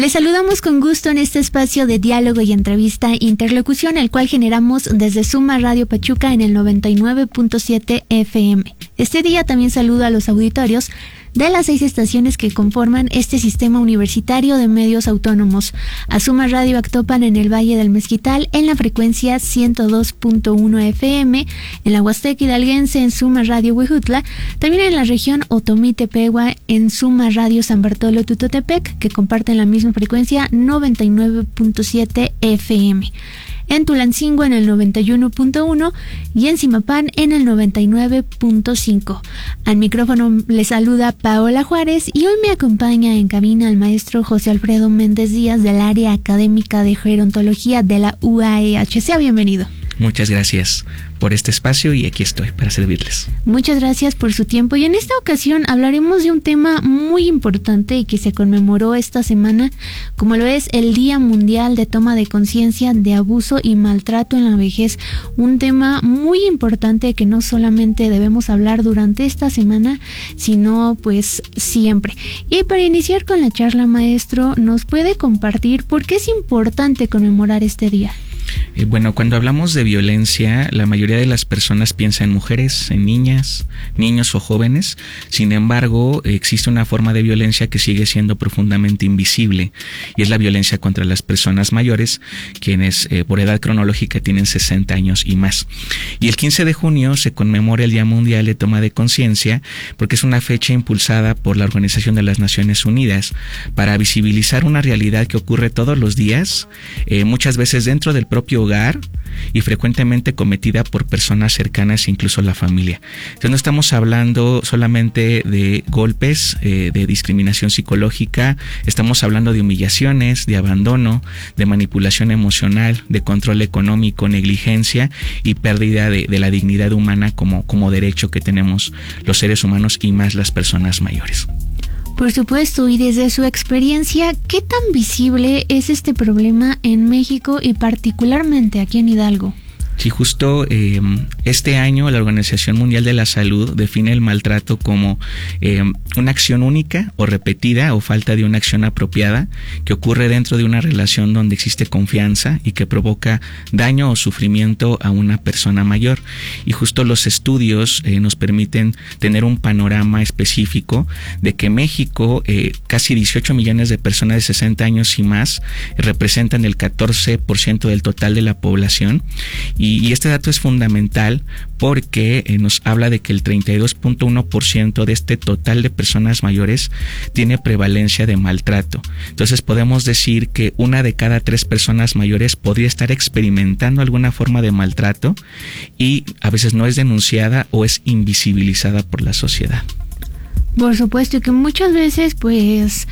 Les saludamos con gusto en este espacio de diálogo y entrevista interlocución, el cual generamos desde Suma Radio Pachuca en el 99.7 FM. Este día también saludo a los auditorios de las 6 estaciones que conforman este sistema universitario de medios autónomos. A Suma Radio Actopan en el Valle del Mezquital en la frecuencia 102.1 FM, en la Huasteca Hidalguense en Suma Radio Huejutla, también en la región Otomí-Tepehua en Suma Radio San Bartolo Tutotepec, que comparten la misma frecuencia 99.7 FM. En Tulancingo en el 91.1 y en Zimapán en el 99.5. Al micrófono les saluda Paola Juárez y hoy me acompaña en cabina el maestro José Alfredo Méndez Díaz del área académica de gerontología de la UAEH. Sea bienvenido. Muchas gracias por este espacio y aquí estoy para servirles. Muchas gracias por su tiempo y en esta ocasión hablaremos de un tema muy importante y que se conmemoró esta semana, como lo es el Día Mundial de Toma de Conciencia de Abuso y Maltrato en la Vejez. Un tema muy importante que no solamente debemos hablar durante esta semana, sino pues siempre. Y para iniciar con la charla, maestro, ¿nos puede compartir por qué es importante conmemorar este día? Bueno, cuando hablamos de violencia, la mayoría de las personas piensa en mujeres, en niñas, niños o jóvenes. Sin embargo, existe una forma de violencia que sigue siendo profundamente invisible y es la violencia contra las personas mayores, quienes por edad cronológica tienen 60 años y más. Y el 15 de junio se conmemora el Día Mundial de Toma de Conciencia porque es una fecha impulsada por la Organización de las Naciones Unidas para visibilizar una realidad que ocurre todos los días, muchas veces dentro del propio hogar y frecuentemente cometida por personas cercanas, incluso la familia. Entonces no estamos hablando solamente de golpes, de discriminación psicológica, estamos hablando de humillaciones, de abandono, de manipulación emocional, de control económico, negligencia y pérdida de la dignidad humana como derecho que tenemos los seres humanos y más las personas mayores. Por supuesto, y desde su experiencia, ¿qué tan visible es este problema en México y particularmente aquí en Hidalgo? Sí, justo este año la Organización Mundial de la Salud define el maltrato como una acción única o repetida o falta de una acción apropiada que ocurre dentro de una relación donde existe confianza y que provoca daño o sufrimiento a una persona mayor. Y justo los estudios nos permiten tener un panorama específico de que México, casi 18 millones de personas de 60 años y más, representan el 14% del total de la población. Y este dato es fundamental porque nos habla de que el 32.1% de este total de personas mayores tiene prevalencia de maltrato. Entonces podemos decir que 1 de cada 3 personas mayores podría estar experimentando alguna forma de maltrato y a veces no es denunciada o es invisibilizada por la sociedad. Por supuesto, que muchas veces pues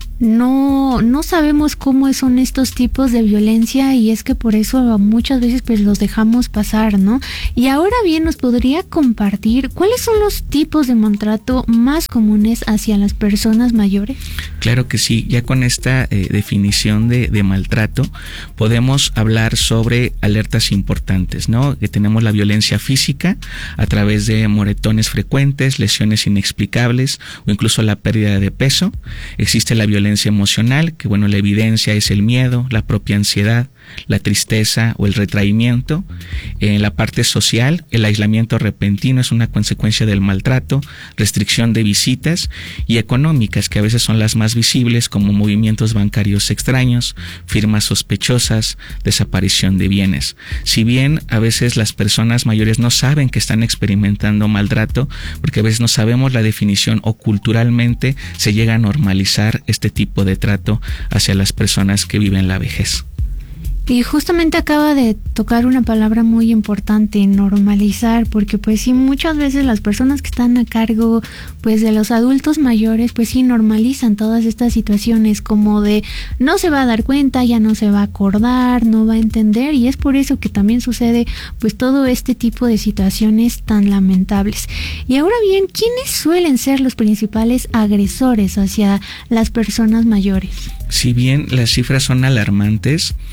no sabemos cómo son estos tipos de violencia y es que por eso muchas veces pues los dejamos pasar, ¿no? Y ahora bien, ¿nos podría compartir cuáles son los tipos de maltrato más comunes hacia las personas mayores? Claro que sí, ya con esta definición de maltrato podemos hablar sobre alertas importantes, ¿no? Que tenemos la violencia física a través de moretones frecuentes, lesiones inexplicables o incluso la pérdida de peso. Existe la violencia emocional, que bueno, la evidencia es el miedo, la propia ansiedad, la tristeza o el retraimiento. En la parte social, el aislamiento repentino es una consecuencia del maltrato, restricción de visitas, y económicas, que a veces son las más visibles, como movimientos bancarios extraños, firmas sospechosas, desaparición de bienes. Si bien a veces las personas mayores no saben que están experimentando maltrato, porque a veces no sabemos la definición o culturalmente se llega a normalizar este tipo de trato hacia las personas que viven la vejez. Y justamente acaba de tocar una palabra muy importante, normalizar, porque pues sí, muchas veces las personas que están a cargo pues de los adultos mayores pues sí normalizan todas estas situaciones como de no se va a dar cuenta, ya no se va a acordar, no va a entender, y es por eso que también sucede pues todo este tipo de situaciones tan lamentables. Y ahora bien, ¿quiénes suelen ser los principales agresores hacia las personas mayores? Si bien las cifras son alarmantes,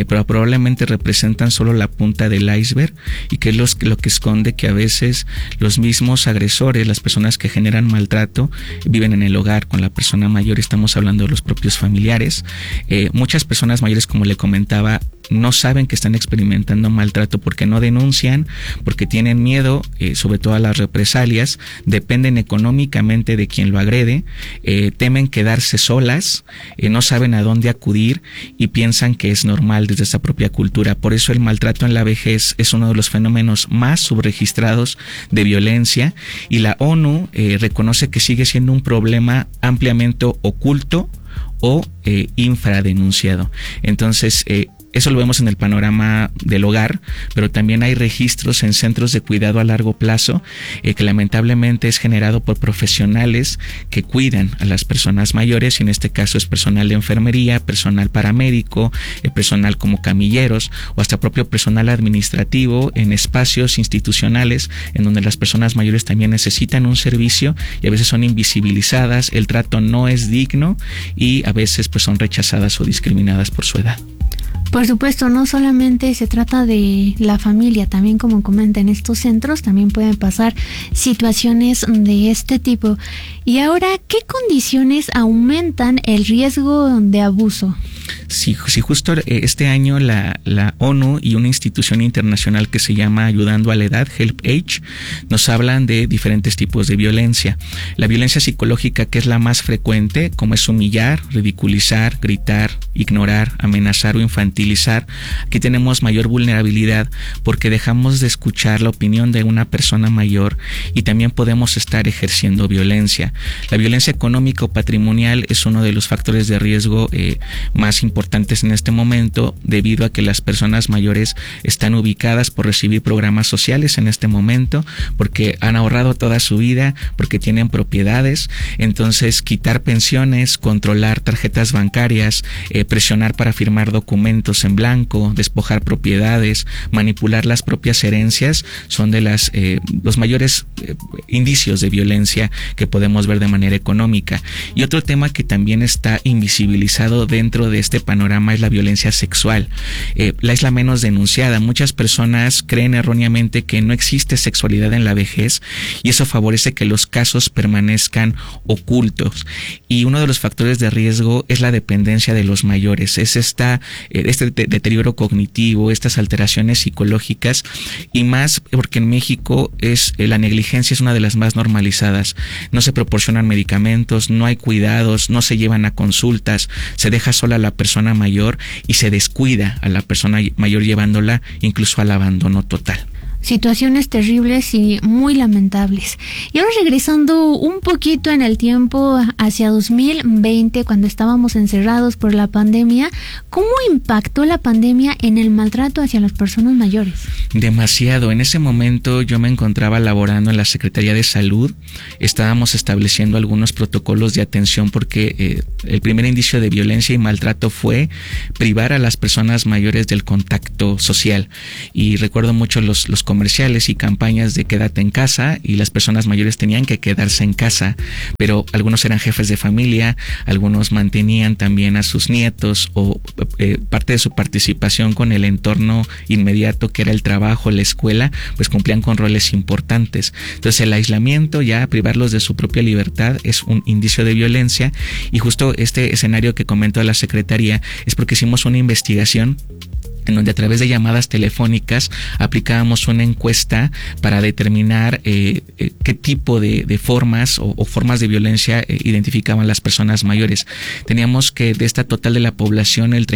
pero probablemente representan solo la punta del iceberg, y que es lo que esconde que a veces los mismos agresores, las personas que generan maltrato, viven en el hogar con la persona mayor. Estamos hablando de los propios familiares. Muchas personas mayores, como le comentaba, no saben que están experimentando maltrato porque no denuncian, porque tienen miedo, sobre todo a las represalias, dependen económicamente de quien lo agrede, temen quedarse solas, no saben a dónde acudir y piensan que es normal desde esa propia cultura. Por eso el maltrato en la vejez es uno de los fenómenos más subregistrados de violencia, y la ONU reconoce que sigue siendo un problema ampliamente oculto o infradenunciado. Entonces, eso lo vemos en el panorama del hogar, pero también hay registros en centros de cuidado a largo plazo, que lamentablemente es generado por profesionales que cuidan a las personas mayores, y en este caso es personal de enfermería, personal paramédico, personal como camilleros, o hasta propio personal administrativo en espacios institucionales en donde las personas mayores también necesitan un servicio y a veces son invisibilizadas, el trato no es digno y a veces pues son rechazadas o discriminadas por su edad. Por supuesto, no solamente se trata de la familia, también como comenta, en estos centros también pueden pasar situaciones de este tipo. Y ahora, ¿qué condiciones aumentan el riesgo de abuso? Sí, justo este año la ONU y una institución internacional que se llama Ayudando a la Edad, Help Age, nos hablan de diferentes tipos de violencia. La violencia psicológica, que es la más frecuente, como es humillar, ridiculizar, gritar, ignorar, amenazar o infantilizar. Aquí tenemos mayor vulnerabilidad porque dejamos de escuchar la opinión de una persona mayor y también podemos estar ejerciendo violencia. La violencia económica o patrimonial es uno de los factores de riesgo más importantes en este momento, debido a que las personas mayores están ubicadas por recibir programas sociales en este momento, porque han ahorrado toda su vida, porque tienen propiedades. Entonces, quitar pensiones, controlar tarjetas bancarias, presionar para firmar documentos en blanco, despojar propiedades, manipular las propias herencias, son de los mayores indicios de violencia que podemos ver de manera económica. Y otro tema que también está invisibilizado dentro de este panorama es la violencia sexual. La es la menos denunciada. Muchas personas creen erróneamente que no existe sexualidad en la vejez y eso favorece que los casos permanezcan ocultos. Y uno de los factores de riesgo es la dependencia de los mayores. Es este deterioro cognitivo, estas alteraciones psicológicas, y más porque en México la negligencia es una de las más normalizadas. No se proporcionan medicamentos, no hay cuidados, no se llevan a consultas, se deja sola a la persona mayor y se descuida a la persona mayor, llevándola incluso al abandono total. Situaciones terribles y muy lamentables. Y ahora regresando un poquito en el tiempo hacia 2020, cuando estábamos encerrados por la pandemia, ¿cómo impactó la pandemia en el maltrato hacia las personas mayores? Demasiado. En ese momento yo me encontraba laborando en la Secretaría de Salud. Estábamos estableciendo algunos protocolos de atención porque el primer indicio de violencia y maltrato fue privar a las personas mayores del contacto social. Y recuerdo mucho los comerciales y campañas de quédate en casa, y las personas mayores tenían que quedarse en casa, pero algunos eran jefes de familia, algunos mantenían también a sus nietos o parte de su participación con el entorno inmediato que era el trabajo, la escuela, pues cumplían con roles importantes. Entonces el aislamiento, ya privarlos de su propia libertad, es un indicio de violencia. Y justo este escenario que comentó la Secretaría es porque hicimos una investigación en donde a través de llamadas telefónicas aplicábamos una encuesta para determinar qué tipo de formas o formas de violencia identificaban las personas mayores. Teníamos que de esta total de la población el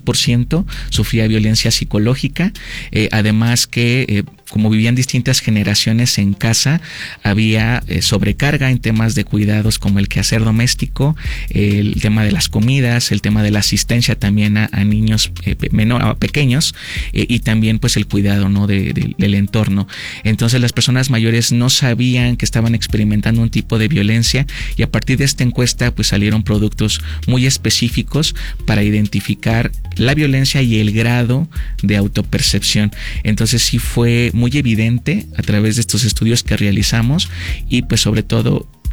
32% sufría violencia psicológica, además que como vivían distintas generaciones en casa, había sobrecarga en temas de cuidados como el quehacer doméstico, el tema de las comidas, el tema de la asistencia también a niños pequeños, y también pues el cuidado, ¿no?, del entorno. Entonces las personas mayores no sabían que estaban experimentando un tipo de violencia, y a partir de esta encuesta pues salieron productos muy específicos para identificar la violencia y el grado de autopercepción. Entonces sí fue muy evidente a través de estos estudios que realizamos, y pues sobre todo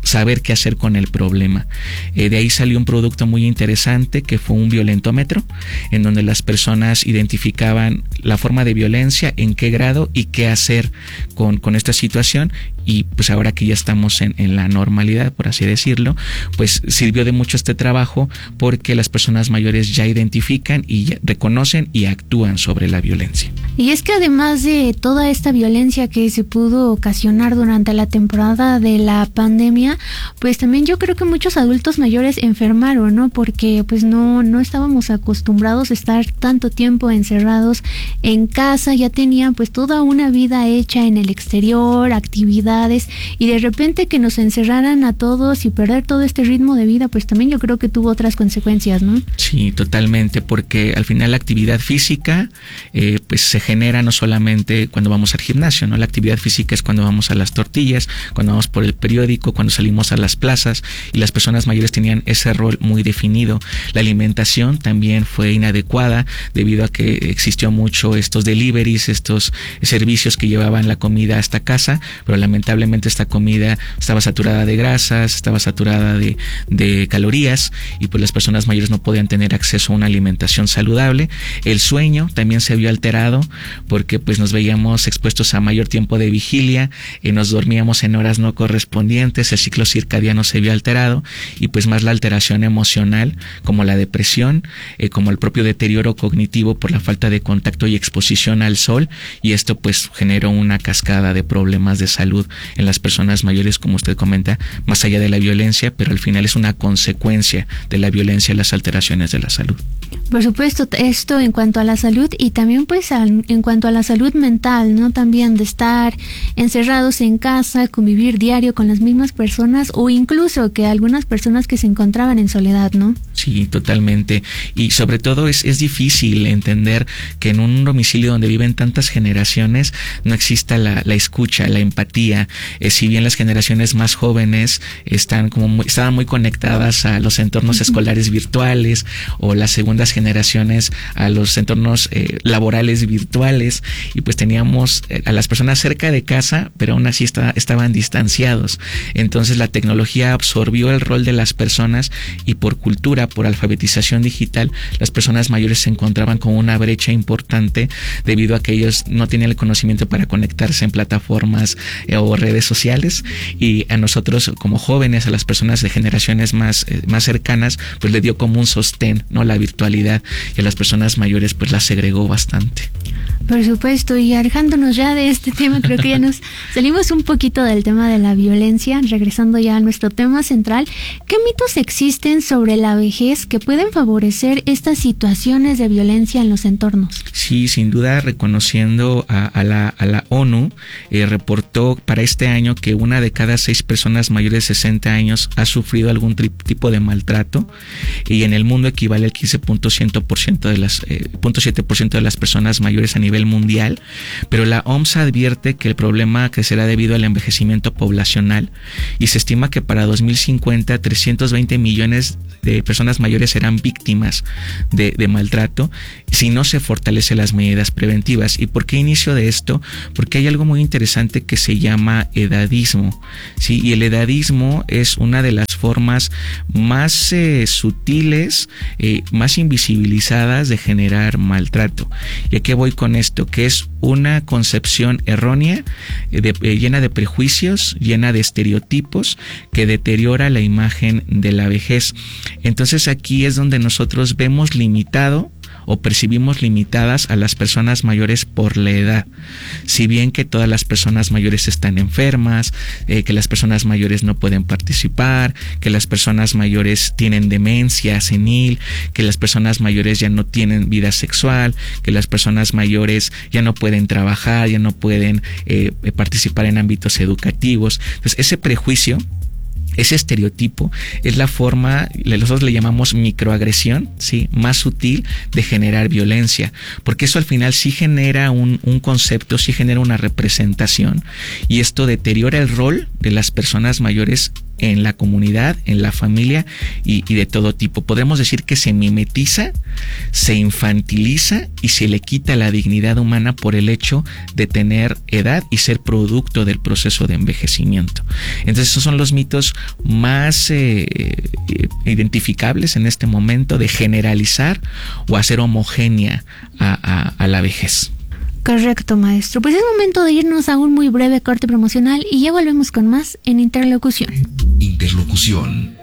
saber qué hacer con el problema. De ahí salió un producto muy interesante que fue un violentómetro, en donde las personas identificaban la forma de violencia, en qué grado y qué hacer con esta situación. Y pues ahora que ya estamos en la normalidad, por así decirlo, pues sirvió de mucho este trabajo, porque las personas mayores ya identifican y ya reconocen y actúan sobre la violencia. Y es que además de toda esta violencia que se pudo ocasionar durante la temporada de la pandemia, pues también yo creo que muchos adultos mayores enfermaron, ¿no? Porque pues no estábamos acostumbrados a estar tanto tiempo encerrados en casa, ya tenían pues toda una vida hecha en el exterior, actividades, y de repente que nos encerraran a todos y perder todo este ritmo de vida, pues también yo creo que tuvo otras consecuencias, ¿no? Sí, totalmente, porque al final la actividad física pues se genera no solamente cuando vamos al gimnasio, ¿no? La actividad física es cuando vamos a las tortillas, cuando vamos por el periódico, cuando salimos a las plazas, y las personas mayores tenían ese rol muy definido. La alimentación también fue inadecuada debido a que existió mucho estos deliveries, estos servicios que llevaban la comida hasta casa, pero lamentablemente esta comida estaba saturada de grasas, estaba saturada de calorías, y pues las personas mayores no podían tener acceso a una alimentación saludable. El sueño también se vio alterado, porque pues nos veíamos expuestos a mayor tiempo de vigilia, nos dormíamos en horas no correspondientes, el ciclo circadiano se vio alterado, y pues más la alteración emocional, como la depresión, como el propio deterioro cognitivo por la falta de contacto y exposición al sol, y esto pues generó una cascada de problemas de salud en las personas mayores, como usted comenta, más allá de la violencia, pero al final es una consecuencia de la violencia y las alteraciones de la salud. Por supuesto, esto en cuanto a la salud, y también pues en cuanto a la salud mental, ¿no? También de estar encerrados en casa, convivir diario con las mismas personas, o incluso que algunas personas que se encontraban en soledad, ¿no? Sí, totalmente. Y sobre todo es difícil entender que en un domicilio donde viven tantas generaciones no exista la escucha, la empatía. Si bien las generaciones más jóvenes estaban muy conectadas a los entornos escolares virtuales, o las segundas generaciones a los entornos laborales virtuales, y pues teníamos a las personas cerca de casa, pero aún así estaban distanciados. Entonces la tecnología absorbió el rol de las personas, y por cultura, por alfabetización digital, las personas mayores se encontraban con una brecha importante debido a que ellos no tenían el conocimiento para conectarse en plataformas o redes sociales, y a nosotros como jóvenes, a las personas de generaciones más cercanas, pues le dio como un sostén, ¿no? La virtualidad, y a las personas mayores pues la segregó bastante. Por supuesto, y alejándonos ya de este tema, creo que ya nos salimos un poquito del tema de la violencia, regresando ya a nuestro tema central. ¿Qué mitos existen sobre la vejez que pueden favorecer estas situaciones de violencia en los entornos? Sí, sin duda, reconociendo a la ONU, reportó para este año que 1 de cada 6 personas mayores de 60 años ha sufrido algún tipo de maltrato, y en el mundo equivale al 15.7% de las personas mayores a nivel mundial. Pero la OMS advierte que el problema crecerá debido al envejecimiento poblacional, y se estima que para 2050 320 millones de personas mayores serán víctimas de maltrato si no se fortalecen las medidas preventivas. ¿Y por qué inicio de esto? Porque hay algo muy interesante que se llama edadismo, ¿sí? Y el edadismo es una de las formas más sutiles, más invisibilizadas de generar maltrato. ¿Y a qué voy con esto? Que es una concepción errónea, llena de prejuicios, llena de estereotipos, que deteriora la imagen de la vejez. Entonces aquí es donde nosotros vemos limitado o percibimos limitadas a las personas mayores por la edad. Si bien que todas las personas mayores están enfermas, que las personas mayores no pueden participar, que las personas mayores tienen demencia senil, que las personas mayores ya no tienen vida sexual, que las personas mayores ya no pueden trabajar, ya no pueden participar en ámbitos educativos. Entonces ese prejuicio, ese estereotipo, es la forma, nosotros le llamamos microagresión, ¿sí?, más sutil de generar violencia, porque eso al final sí genera un concepto, sí genera una representación, y esto deteriora el rol de las personas mayores en la comunidad, en la familia y de todo tipo. Podemos decir que se mimetiza, se infantiliza y se le quita la dignidad humana por el hecho de tener edad y ser producto del proceso de envejecimiento. Entonces esos son los mitos más identificables en este momento de generalizar o hacer homogénea a la vejez. Correcto, maestro. Pues es momento de irnos a un muy breve corte promocional y ya volvemos con más en Interlocución. Interlocución.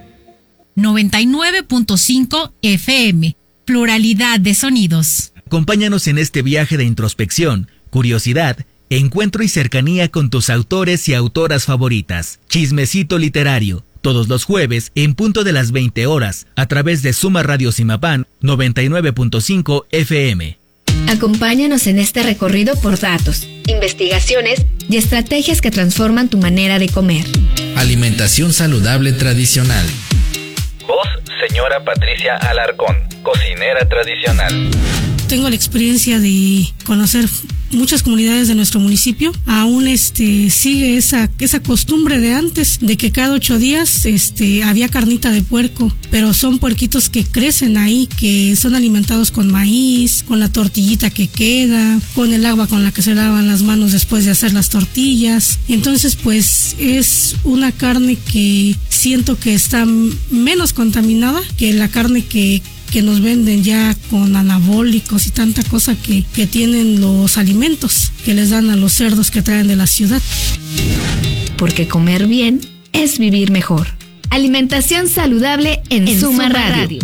99.5 FM. Pluralidad de sonidos. Acompáñanos en este viaje de introspección, curiosidad, encuentro y cercanía con tus autores y autoras favoritas. Chismecito literario. Todos los jueves, en punto de las 20 horas, a través de Suma Radio Simapán 99.5 FM. Acompáñanos en este recorrido por datos, investigaciones y estrategias que transforman tu manera de comer. Alimentación saludable tradicional. Voz, señora Patricia Alarcón, cocinera tradicional. Tengo la experiencia de conocer muchas comunidades de nuestro municipio. Aún sigue esa costumbre de antes, de que cada 8 días había carnita de puerco, pero son puerquitos que crecen ahí, que son alimentados con maíz, con la tortillita que queda, con el agua con la que se lavan las manos después de hacer las tortillas. Entonces, pues es una carne que siento que está menos contaminada que la carne que nos venden ya con anabólicos y tanta cosa que tienen los alimentos que les dan a los cerdos que traen de la ciudad. Porque comer bien es vivir mejor. Alimentación saludable en Suma Radio.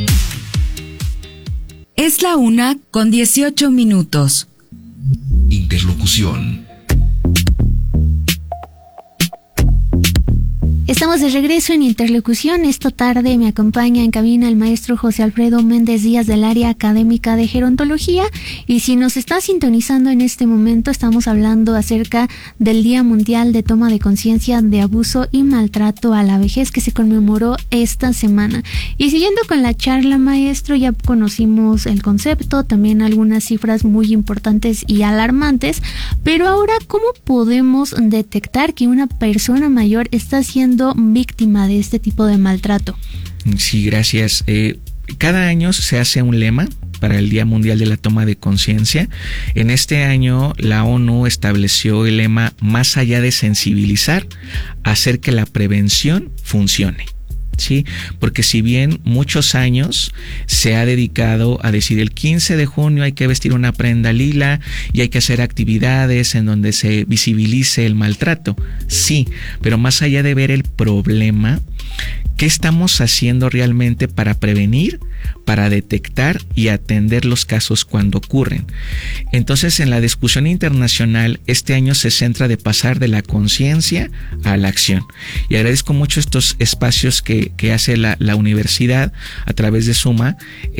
Es la 1:18. Interlocución. Estamos de regreso en Interlocución. Esta tarde me acompaña en cabina el maestro José Alfredo Méndez Díaz del área académica de gerontología. Y si nos está sintonizando en este momento, estamos hablando acerca del Día Mundial de Toma de Conciencia de Abuso y Maltrato a la Vejez, que se conmemoró esta semana. Y siguiendo con la charla, maestro, ya conocimos el concepto, también algunas cifras muy importantes y alarmantes. Pero ahora, ¿cómo podemos detectar que una persona mayor está siendo víctima de este tipo de maltrato? Sí, gracias. Cada año se hace un lema para el Día Mundial de la Toma de Conciencia. En este año la ONU estableció el lema más allá de sensibilizar, hacer que la prevención funcione. Sí, porque si bien muchos años se ha dedicado a decir el 15 de junio hay que vestir una prenda lila y hay que hacer actividades en donde se visibilice el maltrato, sí, pero más allá de ver el problema, ¿qué estamos haciendo realmente para prevenir, para detectar y atender los casos cuando ocurren? Entonces, en la discusión internacional, este año se centra de pasar de la conciencia a la acción. Y agradezco mucho estos espacios que hace la universidad a través de Suma,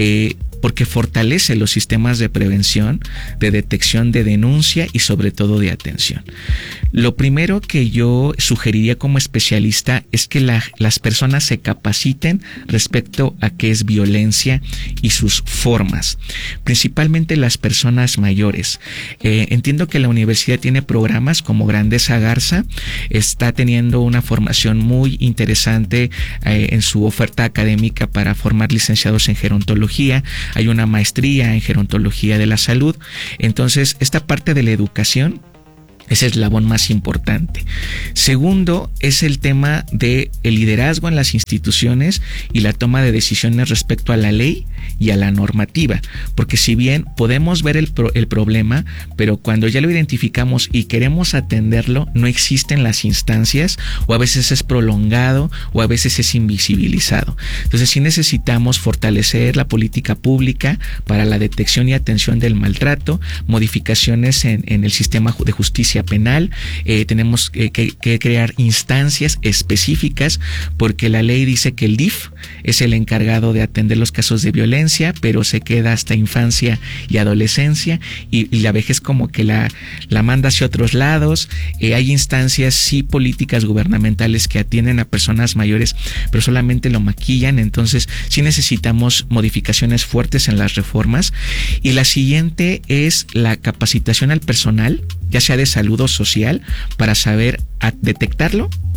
porque fortalece los sistemas de prevención, de detección, de denuncia y sobre todo de atención. Lo primero que yo sugeriría como especialista es que las personas se capaciten respecto a qué es violencia y sus formas, principalmente las personas mayores. Entiendo que la universidad tiene programas como Grandeza Garza, está teniendo una formación muy interesante en su oferta académica para formar licenciados en gerontología. Hay una maestría en gerontología de la salud. Entonces, esta parte de la educación es el eslabón más importante. Segundo, es el tema de el liderazgo en las instituciones y la toma de decisiones respecto a la ley y a la normativa, porque si bien podemos ver el problema, pero cuando ya lo identificamos y queremos atenderlo, no existen las instancias, o a veces es prolongado o a veces es invisibilizado. Entonces sí necesitamos fortalecer la política pública para la detección y atención del maltrato, modificaciones en el sistema de justicia penal. Tenemos que crear instancias específicas, porque la ley dice que el DIF es el encargado de atender los casos de violencia, pero se queda hasta infancia y adolescencia, y la vejez como que la manda hacia otros lados. Hay instancias, sí, políticas gubernamentales que atienden a personas mayores, pero solamente lo maquillan. Entonces sí necesitamos modificaciones fuertes en las reformas. Y la siguiente es la capacitación al personal, ya sea de salud o social, para saber detectarlo,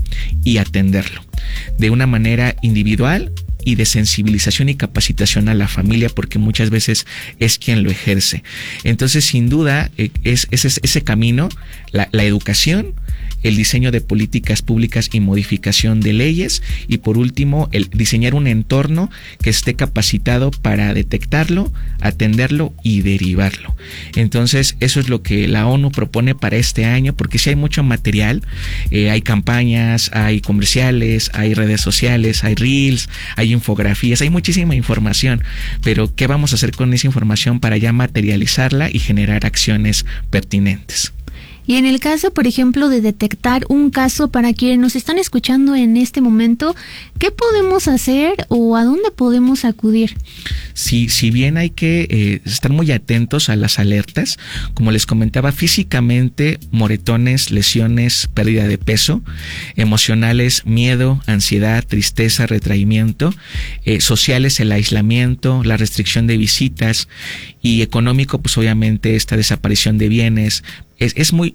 y atenderlo de una manera individual y de sensibilización y capacitación a la familia, porque muchas veces es quien lo ejerce. Entonces, sin duda, es ese camino, la educación, el diseño de políticas públicas y modificación de leyes, y por último, el diseñar un entorno que esté capacitado para detectarlo, atenderlo y derivarlo. Entonces, eso es lo que la ONU propone para este año, porque sí hay mucho material, hay campañas, hay comerciales, hay redes sociales, hay reels, hay infografías, hay muchísima información, pero ¿qué vamos a hacer con esa información para ya materializarla y generar acciones pertinentes? Y en el caso, por ejemplo, de detectar un caso, para quienes nos están escuchando en este momento, ¿qué podemos hacer o a dónde podemos acudir? Si bien hay que estar muy atentos a las alertas, como les comentaba, físicamente, moretones, lesiones, pérdida de peso, emocionales, miedo, ansiedad, tristeza, retraimiento, sociales, el aislamiento, la restricción de visitas, y económico, pues obviamente esta desaparición de bienes. Es muy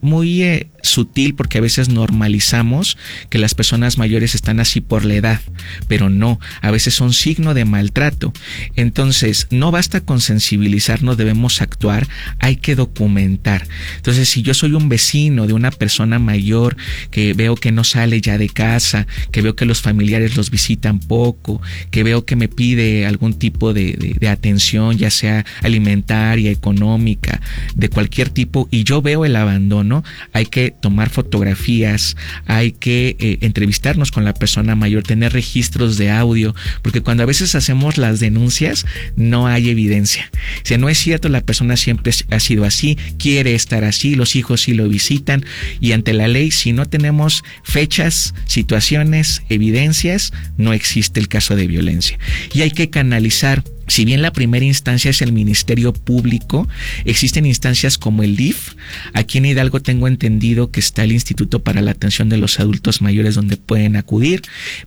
sutil, porque a veces normalizamos que las personas mayores están así por la edad, pero no, a veces son signo de maltrato. Entonces, no basta con sensibilizarnos, debemos actuar, hay que documentar. Entonces, si yo soy un vecino de una persona mayor que veo que no sale ya de casa, que veo que los familiares los visitan poco, que veo que me pide algún tipo de atención, ya sea alimentaria, económica, de cualquier tipo, y yo veo el abandono, hay que tomar fotografías, hay que entrevistarnos con la persona mayor, tener registros de audio, porque cuando a veces hacemos las denuncias no hay evidencia. O sea, no es cierto, la persona siempre ha sido así, quiere estar así, los hijos sí lo visitan, y ante la ley, si no tenemos fechas, situaciones, evidencias, no existe el caso de violencia. Y hay que canalizar. Si bien la primera instancia es el Ministerio Público, existen instancias como el DIF. Aquí en Hidalgo tengo entendido que está el Instituto para la Atención de los Adultos Mayores, donde pueden acudir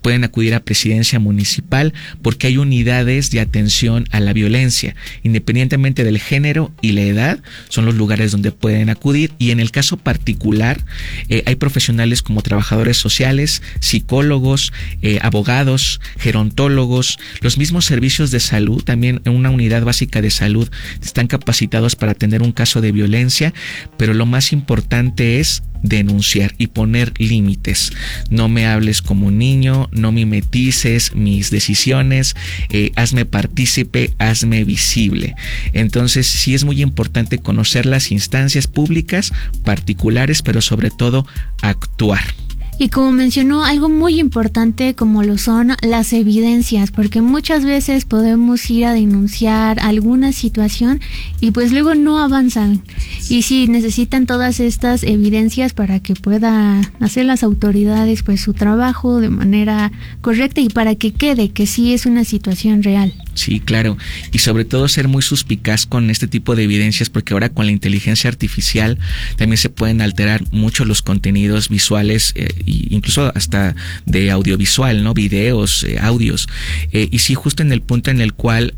a Presidencia Municipal, porque hay unidades de atención a la violencia, independientemente del género y la edad, son los lugares donde pueden acudir. Y en el caso particular, hay profesionales como trabajadores sociales, psicólogos, abogados, gerontólogos, los mismos servicios de salud. También en una unidad básica de salud están capacitados para atender un caso de violencia, pero lo más importante es denunciar y poner límites. No me hables como un niño, no mimetices mis decisiones, hazme partícipe, hazme visible. Entonces sí es muy importante conocer las instancias públicas, particulares, pero sobre todo actuar. Y como mencionó, algo muy importante como lo son las evidencias, porque muchas veces podemos ir a denunciar alguna situación y pues luego no avanzan. Y sí, necesitan todas estas evidencias para que puedan hacer las autoridades pues su trabajo de manera correcta y para que quede que sí es una situación real. Sí, claro. Y sobre todo ser muy suspicaz con este tipo de evidencias, porque ahora con la inteligencia artificial también se pueden alterar mucho los contenidos visuales, incluso hasta de audiovisual, ¿no? Videos, audios. Y sí, justo en el punto en el cual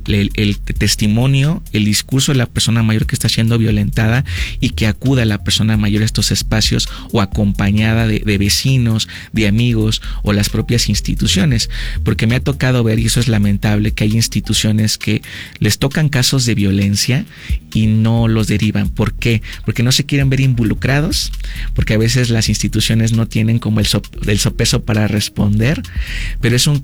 el testimonio, el discurso de la persona mayor que está siendo violentada, y que acuda la persona mayor a estos espacios o acompañada de vecinos, de amigos o las propias instituciones, porque me ha tocado ver, y eso es lamentable, que hay instituciones que les tocan casos de violencia y no los derivan. ¿Por qué? Porque no se quieren ver involucrados, porque a veces las instituciones no tienen como el sopeso para responder, pero es un